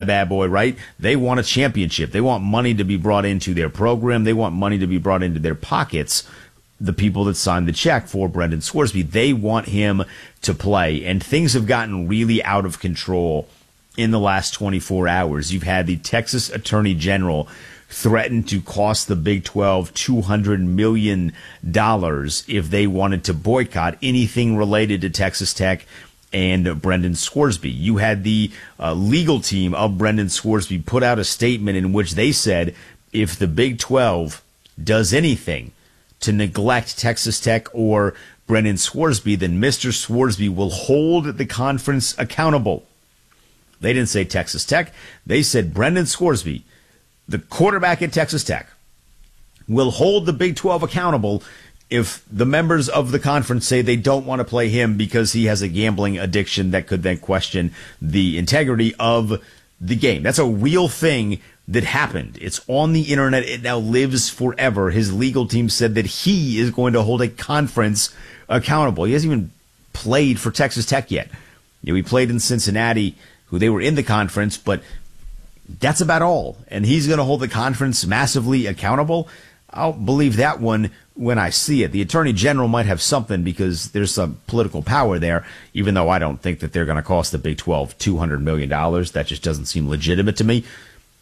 bad boy, right? They want a championship. They want money to be brought into their program. They want money to be brought into their pockets. The people that signed the check for Brendan Scoresby, they want him to play. And things have gotten really out of control in the last 24 hours. You've had the Texas Attorney General threaten to cost the Big 12 $200 million if they wanted to boycott anything related to Texas Tech and Brendan Scoresby. You had the legal team of Brendan Scoresby put out a statement in which they said if the Big 12 does anything to neglect Texas Tech or Brendan Scoresby, then Mr. Scoresby will hold the conference accountable. They didn't say Texas Tech. They said Brendan Scoresby, the quarterback at Texas Tech, will hold the Big 12 accountable if the members of the conference say they don't want to play him because he has a gambling addiction that could then question the integrity of the game. That's a real thing that happened. It's on the internet. It now lives forever. His legal team said that he is going to hold a conference accountable. He hasn't even played for Texas Tech yet. He played in Cincinnati, who they were in the conference, but that's about all. And he's going to hold the conference massively accountable. I'll believe that one when I see it. The Attorney General might have something because there's some political power there, even though I don't think that they're going to cost the Big 12 $200 million. That just doesn't seem legitimate to me.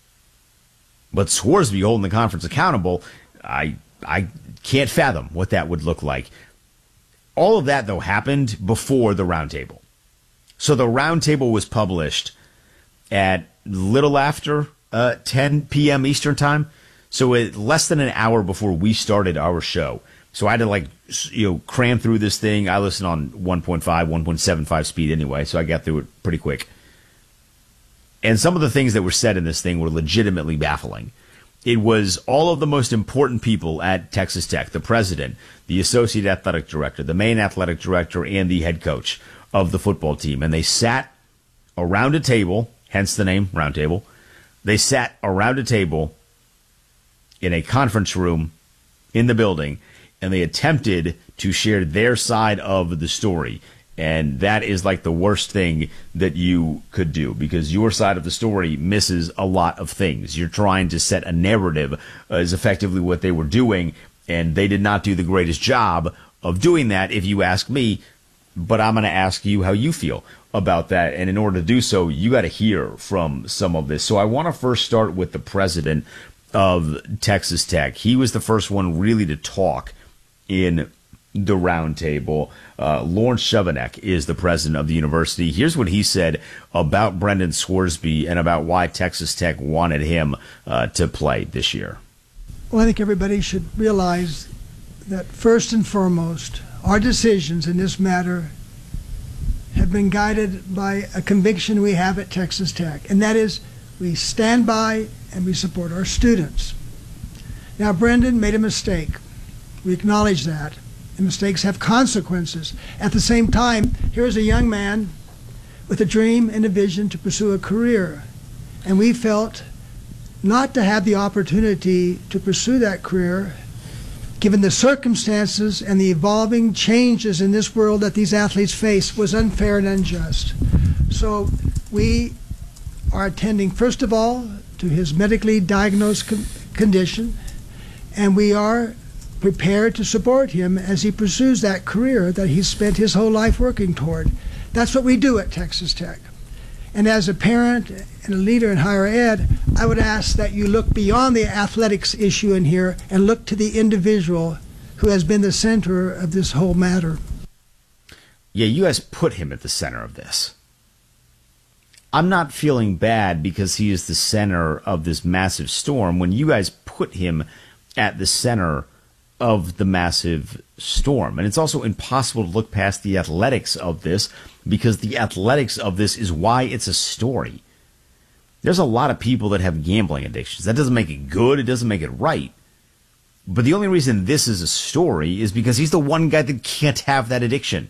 But Scoresby holding the conference accountable, I can't fathom what that would look like. All of that, though, happened before the roundtable. So the roundtable was published at little after 10 p.m. Eastern time. So less than an hour before we started our show. So I had to cram through this thing. I listen on 1.5, 1.75 speed anyway, so I got through it pretty quick. And some of the things that were said in this thing were legitimately baffling. It was all of the most important people at Texas Tech, the president, the associate athletic director, the main athletic director, and the head coach of the football team. And they sat around a table, hence the name Roundtable. They sat around a table in a conference room in the building, and they attempted to share their side of the story. And that is like the worst thing that you could do, because your side of the story misses a lot of things. You're trying to set a narrative is effectively what they were doing, and they did not do the greatest job of doing that, if you ask me. But I'm going to ask you how you feel about that. And in order to do so, you got to hear from some of this. So I want to first start with the president of Texas Tech. He was the first one really to talk in the roundtable. Lawrence Chevenek is the president of the university. Here's what he said about Brendan Scoresby and about why Texas Tech wanted him to play this year. Well, I think everybody should realize that first and foremost, our decisions in this matter have been guided by a conviction we have at Texas Tech, and that is we stand by and we support our students. Now, Brendan made a mistake. We acknowledge that. And mistakes have consequences. At the same time, here's a young man with a dream and a vision to pursue a career. And we felt not to have the opportunity to pursue that career, given the circumstances and the evolving changes in this world that these athletes face, was unfair and unjust. So we are attending, first of all, to his medically diagnosed condition, and we are prepared to support him as he pursues that career that he's spent his whole life working toward. That's what we do at Texas Tech. And as a parent and a leader in higher ed, I would ask that you look beyond the athletics issue in here and look to the individual who has been the center of this whole matter. Yeah, you guys put him at the center of this. I'm not feeling bad because he is the center of this massive storm when you guys put him at the center of the massive storm. And it's also impossible to look past the athletics of this, because the athletics of this is why it's a story. There's a lot of people that have gambling addictions. That doesn't make it good. It doesn't make it right. But the only reason this is a story is because he's the one guy that can't have that addiction.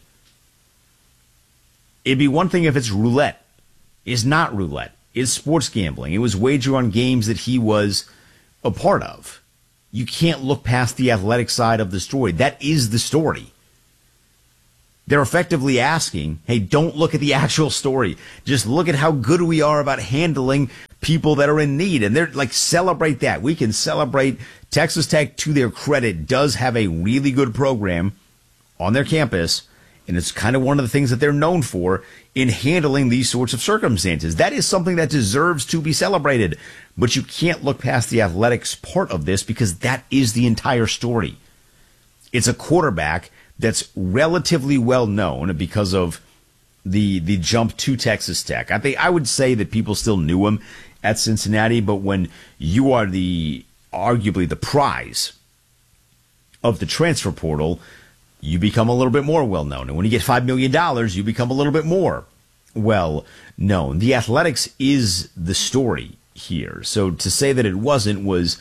It'd be one thing if it's roulette. It's not roulette. It's sports gambling. It was wager on games that he was a part of. You can't look past the athletic side of the story. That is the story. They're effectively asking, hey, don't look at the actual story. Just look at how good we are about handling people that are in need. And they're like, celebrate that. We can celebrate Texas Tech, to their credit, does have a really good program on their campus. And it's kind of one of the things that they're known for in handling these sorts of circumstances. That is something that deserves to be celebrated. But you can't look past the athletics part of this, because that is the entire story. It's a quarterback that's relatively well known because of the jump to Texas Tech. I would say that people still knew him at Cincinnati, but when you are arguably the prize of the transfer portal, you become a little bit more well known. And when you get $5 million, you become a little bit more well known. The athletics is the story here. So to say that it wasn't was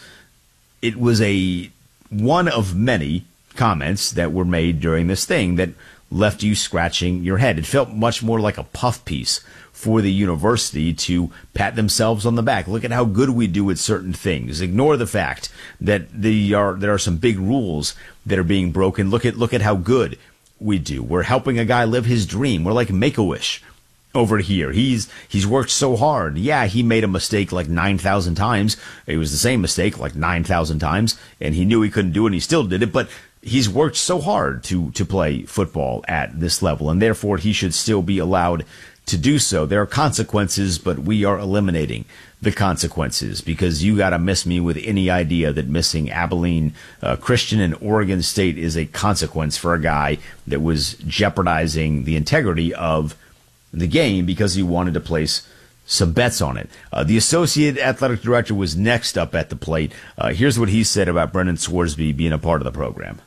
a one of many comments that were made during this thing that left you scratching your head. It felt much more like a puff piece for the university to pat themselves on the back. Look at how good we do at certain things. Ignore the fact that there are some big rules that are being broken. Look at how good we do. We're helping a guy live his dream. We're like Make-A-Wish over here. He's worked so hard. Yeah, he made a mistake like 9,000 times. It was the same mistake like 9,000 times, and he knew he couldn't do it, and he still did it. But he's worked so hard to play football at this level, and therefore he should still be allowed to do so. There are consequences, but we are eliminating the consequences, because you got to miss me with any idea that missing Abilene Christian and Oregon State is a consequence for a guy that was jeopardizing the integrity of the game because he wanted to place some bets on it. The associate athletic director was next up at the plate. Here's what he said about Brendan Scoresby being a part of the program.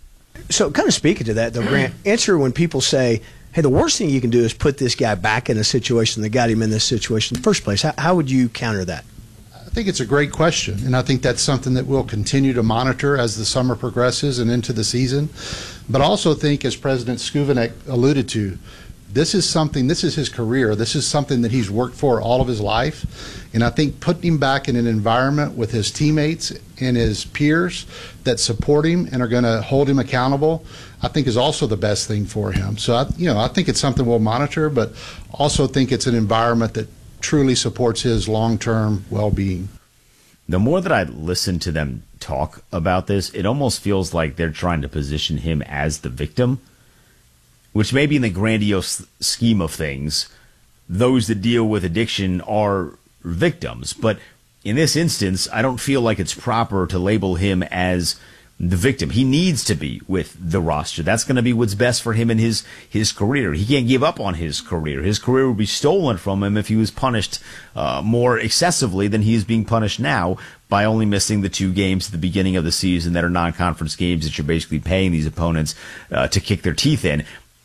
So kind of speaking to that, though, Grant, answer when people say, hey, the worst thing you can do is put this guy back in a situation that got him in this situation in the first place. How would you counter that? I think it's a great question, and I think that's something that we'll continue to monitor as the summer progresses and into the season. But I also think, as President Skuvenek alluded to, this is his career. This is something that he's worked for all of his life. And I think putting him back in an environment with his teammates and his peers that support him and are going to hold him accountable, I think is also the best thing for him. So, I think it's something we'll monitor, but also think it's an environment that truly supports his long-term well-being. The more that I listen to them talk about this, it almost feels like they're trying to position him as the victim, which maybe in the grandiose scheme of things, those that deal with addiction are victims. But in this instance, I don't feel like it's proper to label him as the victim. He needs to be with the roster. That's going to be what's best for him in his career. He can't give up on his career. His career would be stolen from him if he was punished more excessively than he is being punished now by only missing the 2 games at the beginning of the season that are non-conference games that you're basically paying these opponents to kick their teeth in.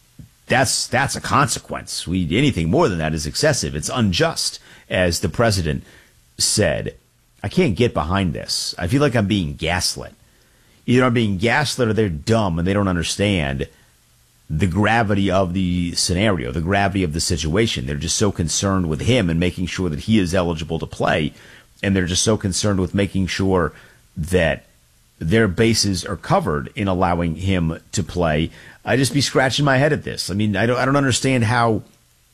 That's a consequence. Anything more than that is excessive. It's unjust, as the president said. I can't get behind this. I feel like I'm being gaslit. Either I'm being gaslit or they're dumb and they don't understand the gravity of the scenario, the gravity of the situation. They're just so concerned with him and making sure that he is eligible to play, and they're just so concerned with making sure that their bases are covered in allowing him to play. I just be scratching my head at this. I mean, I don't understand how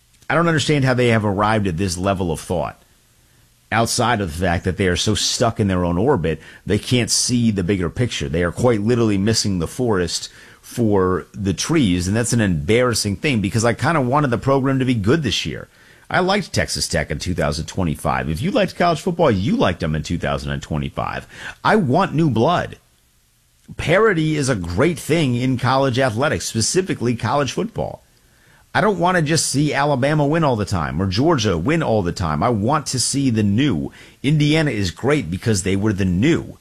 they have arrived at this level of thought, outside of the fact that they are so stuck in their own orbit, they can't see the bigger picture. They are quite literally missing the forest for the trees, and that's an embarrassing thing, because I kind of wanted the program to be good this year. I liked Texas Tech in 2025. If you liked college football, you liked them in 2025. I want new blood. Parity is a great thing in college athletics, specifically college football. I don't want to just see Alabama win all the time or Georgia win all the time. I want to see the new. Indiana is great because they were the new.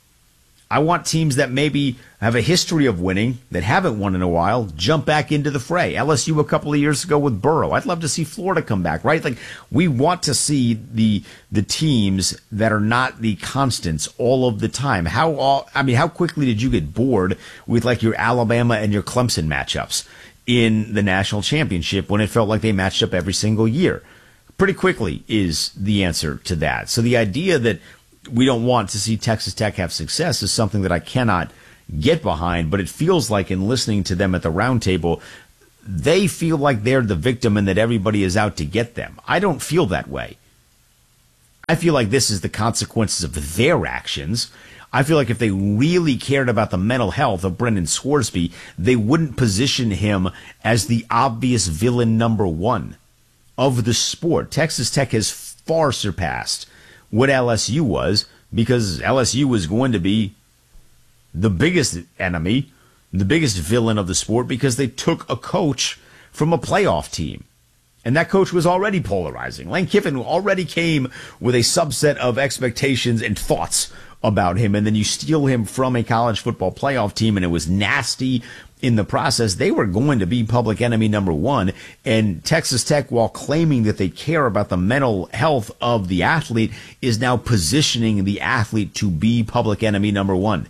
I want teams that maybe have a history of winning, that haven't won in a while, jump back into the fray. LSU a couple of years ago with Burrow. I'd love to see Florida come back, right? Like, we want to see the teams that are not the constants all of the time. How quickly did you get bored with like your Alabama and your Clemson matchups in the national championship when it felt like they matched up every single year? Pretty quickly is the answer to that. So the idea that we don't want to see Texas Tech have success is something that I cannot get behind, but it feels like, in listening to them at the roundtable, they feel like they're the victim and that everybody is out to get them. I don't feel that way. I I feel like this is the consequences of their actions. I feel like if they really cared about the mental health of Brendan Scoresby, they wouldn't position him as the obvious villain number one of the sport. Texas Tech has far surpassed what LSU was, because LSU was going to be the biggest enemy, the biggest villain of the sport, because they took a coach from a playoff team. And that coach was already polarizing. Lane Kiffin already came with a subset of expectations and thoughts about him, and then you steal him from a college football playoff team, and it was nasty in the process. They were going to be public enemy number one, and Texas Tech, while claiming that they care about the mental health of the athlete, is now positioning the athlete to be public enemy number one.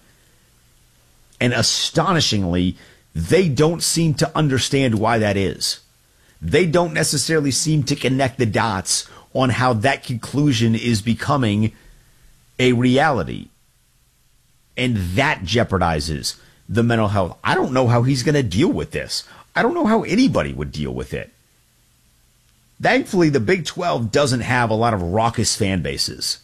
And astonishingly, they don't seem to understand why that is. They don't necessarily seem to connect the dots on how that conclusion is becoming a reality. And that jeopardizes the mental health. I don't know how he's going to deal with this. I don't know how anybody would deal with it. Thankfully, the Big 12 doesn't have a lot of raucous fan bases.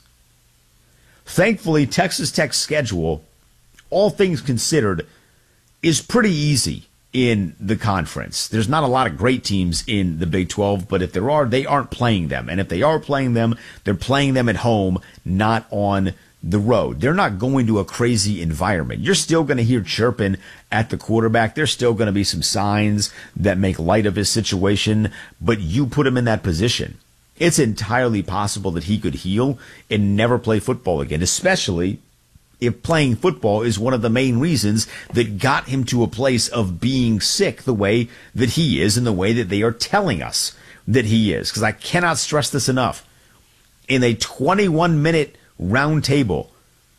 Thankfully, Texas Tech's schedule, all things considered, is pretty easy in the conference. There's not a lot of great teams in the Big 12, but if there are, they aren't playing them. And if they are playing them, they're playing them at home, not on the road. They're not going to a crazy environment. You're still going to hear chirping at the quarterback. There's still going to be some signs that make light of his situation, but you put him in that position. It's entirely possible that he could heal and never play football again, especially if playing football is one of the main reasons that got him to a place of being sick the way that he is and the way that they are telling us that he is. Because I cannot stress this enough. In a 21-minute round table,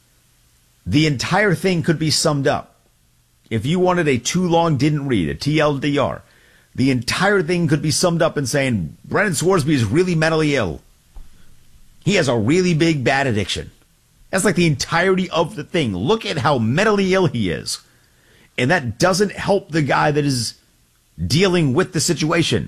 the entire thing could be summed up. If you wanted a too long didn't read, a TLDR, the entire thing could be summed up in saying, Brendan Scoresby is really mentally ill. He has a really big bad addiction. That's like the entirety of the thing. Look at how mentally ill he is. And that doesn't help the guy that is dealing with the situation.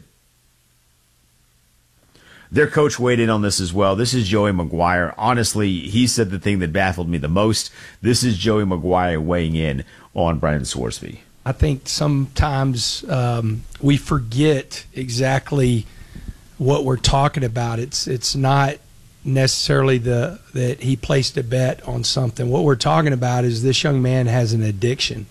Their coach weighed in on this as well. This is Joey McGuire. Honestly, he said the thing that baffled me the most. This is Joey McGuire weighing in on Brendan Scoresby. I think sometimes we forget exactly what we're talking about. It's not necessarily that he placed a bet on something. What we're talking about is this young man has an addiction.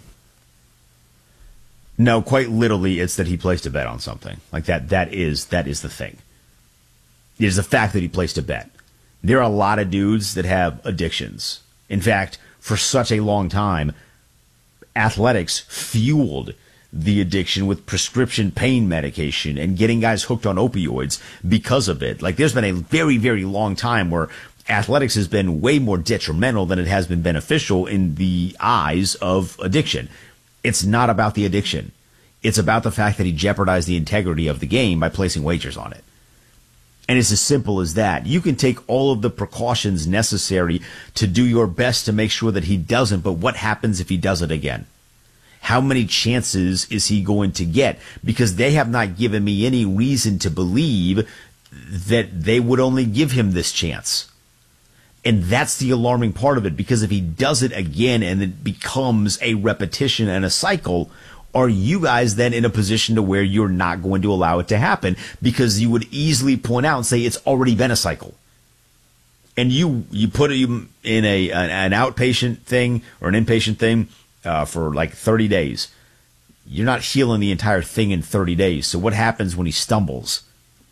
No, quite literally, it's that he placed a bet on something. Like that is the thing. It is the fact that he placed a bet. There are a lot of dudes that have addictions. In fact, for such a long time, athletics fueled the addiction with prescription pain medication and getting guys hooked on opioids because of it. Like, there's been a very, very long time where athletics has been way more detrimental than it has been beneficial in the eyes of addiction. It's not about the addiction. It's about the fact that he jeopardized the integrity of the game by placing wagers on it. And it's as simple as that. You can take all of the precautions necessary to do your best to make sure that he doesn't, but what happens if he does it again? How many chances is he going to get? Because they have not given me any reason to believe that they would only give him this chance. And that's the alarming part of it, because if he does it again and it becomes a repetition and a cycle, are you guys then in a position to where you're not going to allow it to happen? Because you would easily point out and say it's already been a cycle. And you put him in an outpatient thing or an inpatient thing for like 30 days. You're not healing the entire thing in 30 days. So what happens when he stumbles?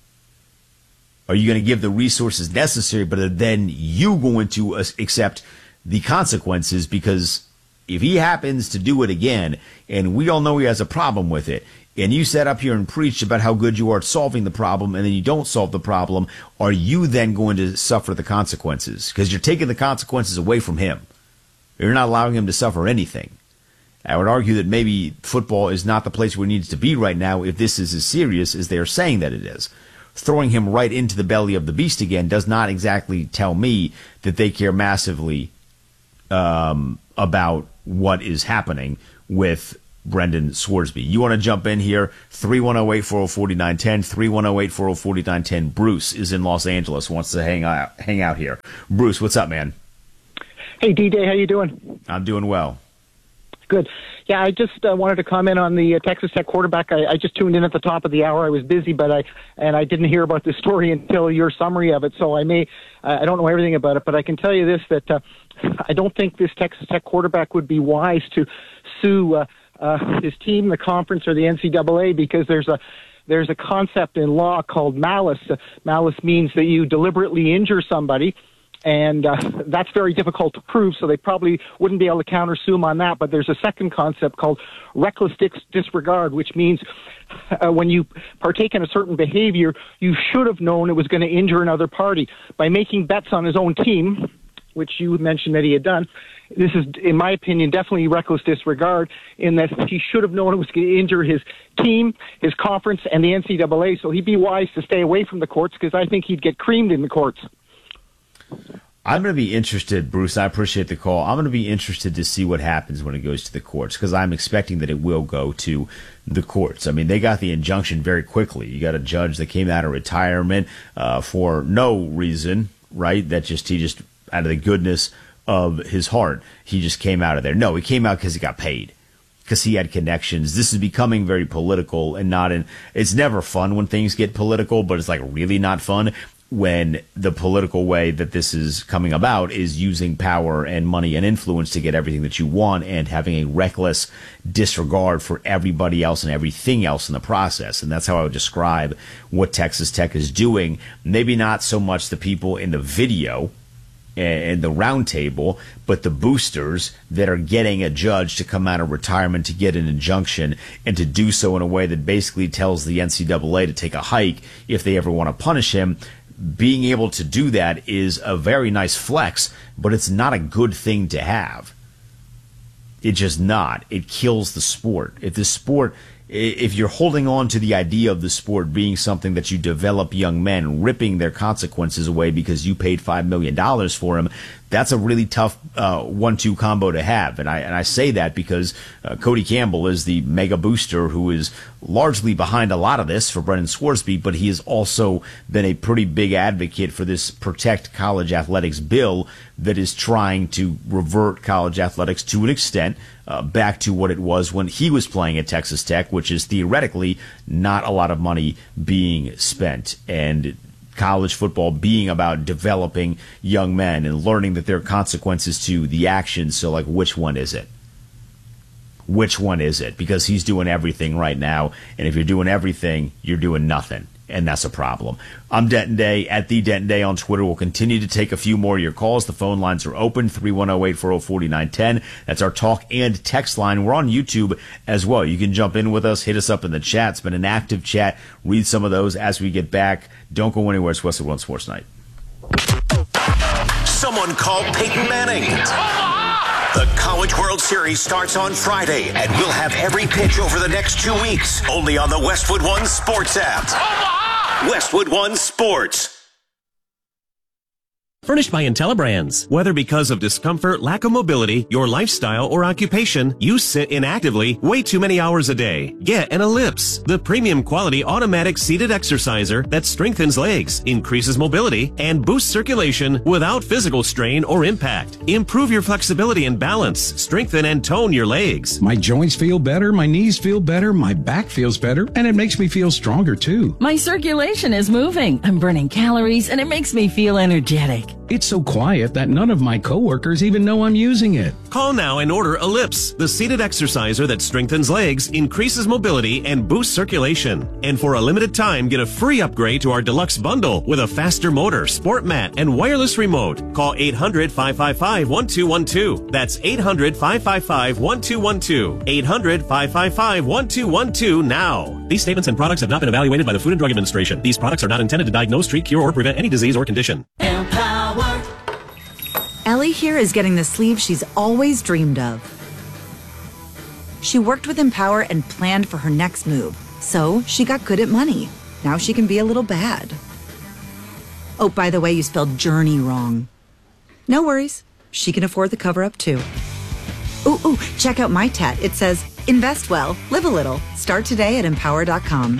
Are you going to give the resources necessary, but are then you going to accept the consequences? Because if he happens to do it again, and we all know he has a problem with it, and you sat up here and preached about how good you are at solving the problem, and then you don't solve the problem, are you then going to suffer the consequences? Because you're taking the consequences away from him. You're not allowing him to suffer anything. I would argue that maybe football is not the place where it needs to be right now if this is as serious as they are saying that it is. Throwing him right into the belly of the beast again does not exactly tell me that they care massively about what is happening with Brendan Scoresby. You want to jump in here? 310-840-4910, 310-840-4910. Bruce is in Los Angeles, wants to hang out here. Bruce, what's up, man? Hey, D-Day, how you doing? I'm doing well. Good. Yeah, I just wanted to comment on the Texas Tech quarterback. I just tuned in at the top of the hour. I was busy, but I didn't hear about this story until your summary of it. So I don't know everything about it, but I can tell you this, that I don't think this Texas Tech quarterback would be wise to sue his team, the conference, or the NCAA, because there's a concept in law called malice. Malice means that you deliberately injure somebody. And that's very difficult to prove, so they probably wouldn't be able to countersue him on that. But there's a second concept called reckless disregard, which means when you partake in a certain behavior, you should have known it was going to injure another party. By making bets on his own team, which you mentioned that he had done, this is, in my opinion, definitely reckless disregard, in that he should have known it was going to injure his team, his conference, and the NCAA. So he'd be wise to stay away from the courts, because I think he'd get creamed in the courts. I'm going to be interested, Bruce. I appreciate the call. I'm going to be interested to see what happens when it goes to the courts, because I'm expecting that it will go to the courts. I mean, they got the injunction very quickly. You got a judge that came out of retirement for no reason, right? He just out of the goodness of his heart, he just came out of there. No, he came out because he got paid, because he had connections. This is becoming very political, and it's never fun when things get political, but it's like really not fun when the political way that this is coming about is using power and money and influence to get everything that you want, and having a reckless disregard for everybody else and everything else in the process. And that's how I would describe what Texas Tech is doing. Maybe not so much the people in the video and the round table, but the boosters that are getting a judge to come out of retirement to get an injunction, and to do so in a way that basically tells the NCAA to take a hike if they ever want to punish him. Being able to do that is a very nice flex, but it's not a good thing to have. It's just not. It kills the sport. If you're holding on to the idea of the sport being something that you develop young men, ripping their consequences away because you paid $5 million for them, that's a really tough 1-2 combo to have. And I say that because Cody Campbell is the mega booster who is largely behind a lot of this for Brendan Scoresby, but he has also been a pretty big advocate for this Protect College Athletics bill that is trying to revert college athletics to an extent back to what it was when he was playing at Texas Tech, which is theoretically not a lot of money being spent, and college football being about developing young men and learning that there are consequences to the actions. So, like, which one is it? Which one is it? Because he's doing everything right now, and if you're doing everything, you're doing nothing, and that's a problem. I'm Denton Day, at the Denton Day on Twitter. We'll continue to take a few more of your calls. The phone lines are open, 310-840-4910. That's our talk and text line. We're on YouTube as well. You can jump in with us, hit us up in the chat. It's been an active chat. Read some of those as we get back. Don't go anywhere. It's Westwood One Sports Night. Someone called Peyton Manning. The College World Series starts on Friday, and we'll have every pitch over the next 2 weeks, only on the Westwood One Sports app. Westwood One Sports. Furnished by IntelliBrands. Whether because of discomfort, lack of mobility, your lifestyle, or occupation, you sit inactively way too many hours a day. Get an Ellipse, the premium quality automatic seated exerciser that strengthens legs, increases mobility, and boosts circulation without physical strain or impact. Improve your flexibility and balance, strengthen and tone your legs. My joints feel better, my knees feel better, my back feels better, and it makes me feel stronger too. My circulation is moving. I'm burning calories, and it makes me feel energetic. It's so quiet that none of my coworkers even know I'm using it. Call now and order Ellipse, the seated exerciser that strengthens legs, increases mobility, and boosts circulation. And for a limited time, get a free upgrade to our deluxe bundle with a faster motor, sport mat, and wireless remote. Call 800-555-1212. That's 800-555-1212. 800-555-1212 now. These statements and products have not been evaluated by the Food and Drug Administration. These products are not intended to diagnose, treat, cure, or prevent any disease or condition. Ellie here is getting the sleeve she's always dreamed of. She worked with Empower and planned for her next move, so she got good at money. Now she can be a little bad. Oh, by the way, you spelled journey wrong. No worries. She can afford the cover-up, too. Ooh, check out my tat. It says, Invest well, live a little. Start today at Empower.com.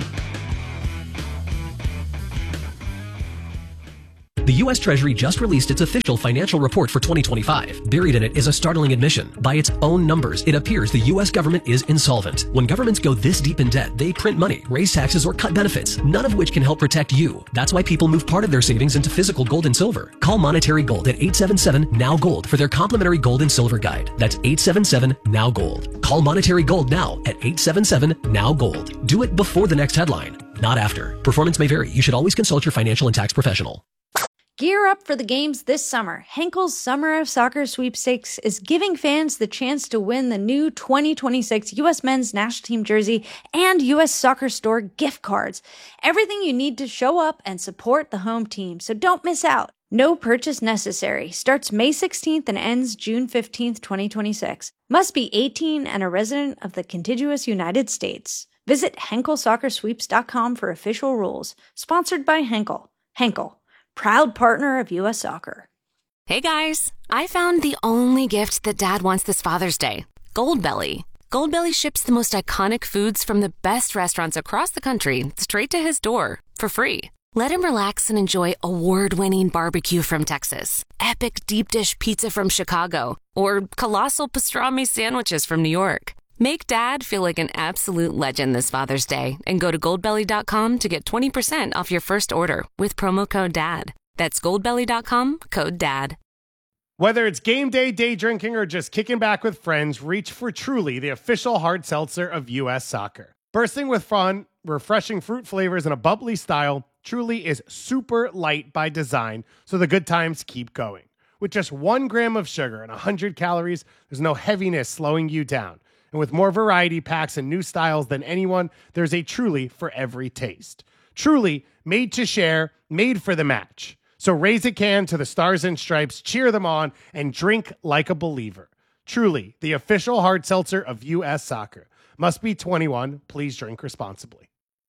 The U.S. Treasury just released its official financial report for 2025. Buried in it is a startling admission. By its own numbers, it appears the U.S. government is insolvent. When governments go this deep in debt, they print money, raise taxes, or cut benefits, none of which can help protect you. That's why people move part of their savings into physical gold and silver. Call Monetary Gold at 877-NOW-GOLD for their complimentary gold and silver guide. That's 877-NOW-GOLD. Call Monetary Gold now at 877-NOW-GOLD. Do it before the next headline, not after. Performance may vary. You should always consult your financial and tax professional. Gear up for the games this summer. Henkel's Summer of Soccer Sweepstakes is giving fans the chance to win the new 2026 U.S. Men's National Team jersey and U.S. Soccer Store gift cards. Everything you need to show up and support the home team, so don't miss out. No purchase necessary. Starts May 16th and ends June 15th, 2026. Must be 18 and a resident of the contiguous United States. Visit HenkelSoccerSweeps.com for official rules. Sponsored by Henkel. Henkel, proud partner of U.S. Soccer. Hey guys, I found the only gift that Dad wants this Father's Day. Goldbelly. Goldbelly ships the most iconic foods from the best restaurants across the country straight to his door for free. Let him relax and enjoy award-winning barbecue from Texas, epic deep dish pizza from Chicago, or colossal pastrami sandwiches from New York. Make Dad feel like an absolute legend this Father's Day and go to goldbelly.com to get 20% off your first order with promo code DAD. That's goldbelly.com, code DAD. Whether it's game day, day drinking, or just kicking back with friends, reach for Truly, the official hard seltzer of U.S. Soccer. Bursting with fun, refreshing fruit flavors, and a bubbly style, Truly is super light by design, so the good times keep going. With just 1 gram of sugar and 100 calories, there's no heaviness slowing you down. And with more variety packs and new styles than anyone, there's a Truly for every taste. Truly, made to share, made for the match. So raise a can to the Stars and Stripes, cheer them on, and drink like a believer. Truly, the official hard seltzer of U.S. Soccer. Must be 21. Please drink responsibly.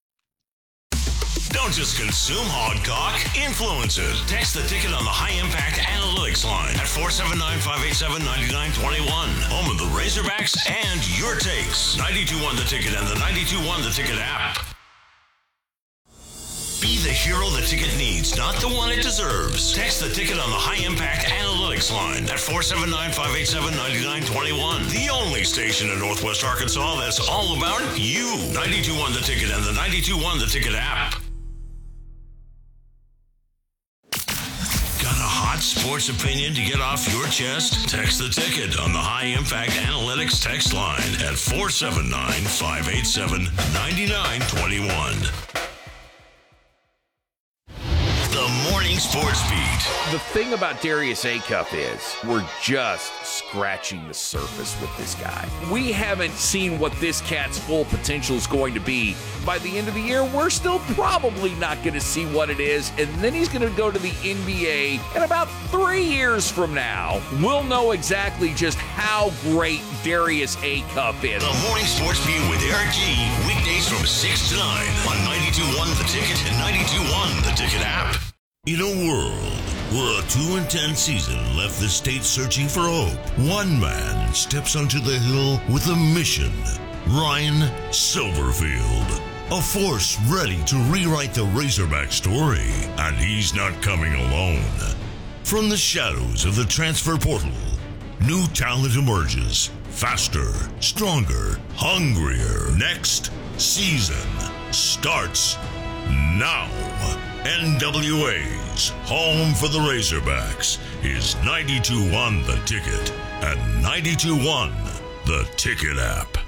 Don't just consume hog talk, influence it. Text the ticket on the High Impact Analytics line at 479-587-9921. Home of the Razorbacks and your takes. 92.1 The Ticket and the 92.1 The Ticket app. Be the hero the ticket needs, not the one it deserves. Text the ticket on the High Impact Analytics line at 479-587-9921. The only station in Northwest Arkansas that's all about you. 92.1 The Ticket and the 92.1 The Ticket app. Got a hot sports opinion to get off your chest? Text the ticket on the High Impact Analytics text line at 479-587-9921. The Morning Sports Beat. The thing about Darius Acuff is we're just scratching the surface with this guy. We haven't seen what this cat's full potential is going to be. By the end of the year, we're still probably not going to see what it is, and then he's going to go to the NBA, and about 3 years from now, we'll know exactly just how great Darius Acuff is. The Morning Sports Beat with Eric G. Weekdays from 6 to 9 on 92.1 The Ticket and 92.1 The Ticket app. In a world where a 2-10 season left the state searching for hope, one man steps onto the hill with a mission. Ryan Silverfield, a force ready to rewrite the Razorback story, and he's not coming alone. From the shadows of the transfer portal, new talent emerges, faster, stronger, hungrier. Next season starts now. NWA's home for the Razorbacks is 92.1 The Ticket and 92.1 The Ticket app.